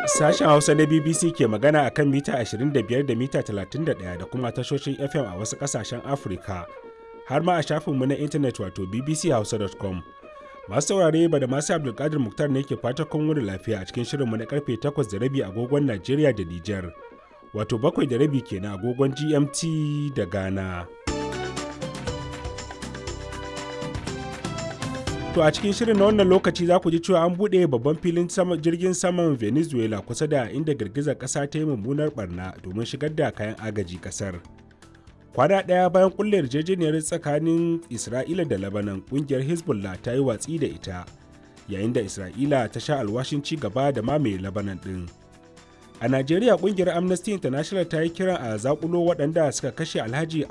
Sashen Hausa na BBC ke magana a kan mita 25 da mita 31 da kuma tashoshin FM a wasu ƙasashen Afirka, har ma a shafinmu na intanet wato bbchausa.com. Masu saurare ba da masu Abdulkadir Muktar ne ke fata kun wuni lafiya a cikin shirinmu na karfe 8:30 agogon Najeriya da Nijar, wato 7:30 kenan agogon GMT da Ghana. To a cikin shirin na wannan lokaci za ku ji cewa an buɗe babban filin jirgin saman Venezuela kusa da inda girgizar ƙasa ta yi mummunar barna domin shigar da kayan agaji ƙasar. Kwana ɗaya bayan ƙulla yarjejeniyar tsakanin Isra'ila da Lebanon, ƙungiyar Hezbollah ta yi watsi da ita, yayin da Isra'ila ta sha alwashin ci gaba da mamaye Lebanon ɗin. A Najeriya, ƙungiyar Amnesty International ta yi kiran a zaƙulo waɗanda suka kashe Alhaji